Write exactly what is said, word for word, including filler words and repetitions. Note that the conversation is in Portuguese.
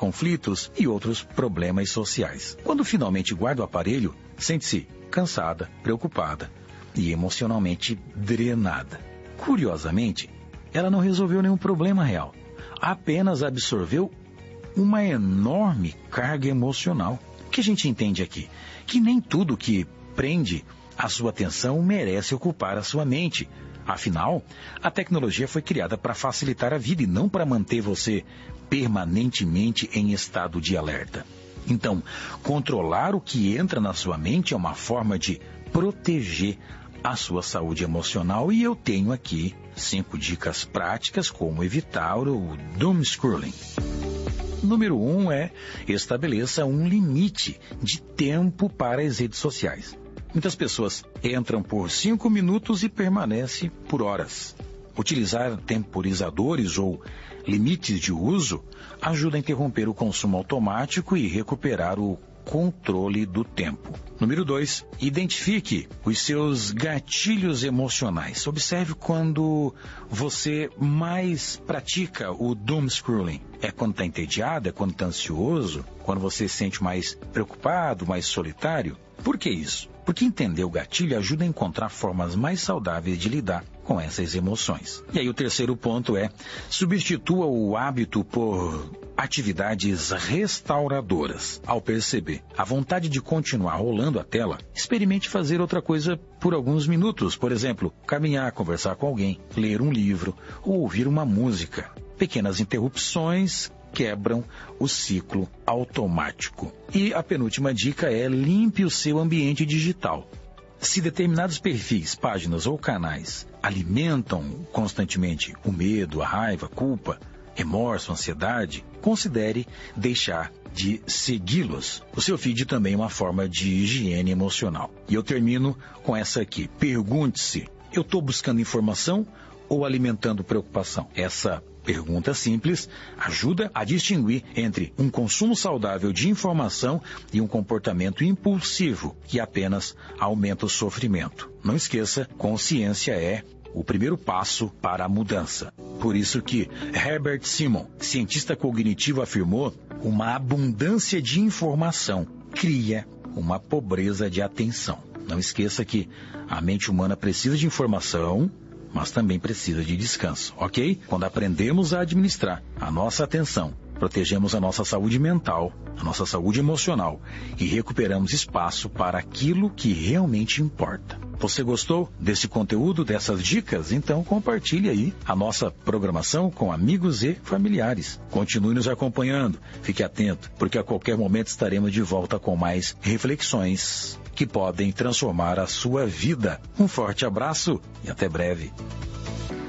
conflitos e outros problemas sociais. Quando finalmente guarda o aparelho, sente-se cansada, preocupada e emocionalmente drenada. Curiosamente, ela não resolveu nenhum problema real, apenas absorveu uma enorme carga emocional. O que a gente entende aqui? Que nem tudo que prende a sua atenção merece ocupar a sua mente. Afinal, a tecnologia foi criada para facilitar a vida e não para manter você permanentemente em estado de alerta. Então, controlar o que entra na sua mente é uma forma de proteger a sua saúde emocional, e eu tenho aqui cinco dicas práticas como evitar o doom scrolling. Número um é estabeleça um limite de tempo para as redes sociais. Muitas pessoas entram por cinco minutos e permanecem por horas. Utilizar temporizadores ou limites de uso ajuda a interromper o consumo automático e recuperar o controle do tempo. Número dois, identifique os seus gatilhos emocionais. Observe quando você mais pratica o doom scrolling. É quando está entediado, é quando está ansioso, quando você se sente mais preocupado, mais solitário. Por que isso? Porque entender o gatilho ajuda a encontrar formas mais saudáveis de lidar com essas emoções. E aí o terceiro ponto é, substitua o hábito por atividades restauradoras. Ao perceber a vontade de continuar rolando a tela, experimente fazer outra coisa por alguns minutos. Por exemplo, caminhar, conversar com alguém, ler um livro ou ouvir uma música. Pequenas interrupções quebram o ciclo automático. E a penúltima dica é limpe o seu ambiente digital. Se determinados perfis, páginas ou canais alimentam constantemente o medo, a raiva, a culpa, remorso, ansiedade, considere deixar de segui-los. O seu feed também é uma forma de higiene emocional. E eu termino com essa aqui. Pergunte-se, eu estou buscando informação ou alimentando preocupação? Essa pergunta simples ajuda a distinguir entre um consumo saudável de informação e um comportamento impulsivo que apenas aumenta o sofrimento. Não esqueça, consciência é o primeiro passo para a mudança. Por isso que Herbert Simon, cientista cognitivo, afirmou: uma abundância de informação cria uma pobreza de atenção. Não esqueça que a mente humana precisa de informação, mas também precisa de descanso, ok? Quando aprendemos a administrar a nossa atenção, protegemos a nossa saúde mental, a nossa saúde emocional e recuperamos espaço para aquilo que realmente importa. Você gostou desse conteúdo, dessas dicas? Então compartilhe aí a nossa programação com amigos e familiares. Continue nos acompanhando, fique atento, porque a qualquer momento estaremos de volta com mais reflexões que podem transformar a sua vida. Um forte abraço e até breve.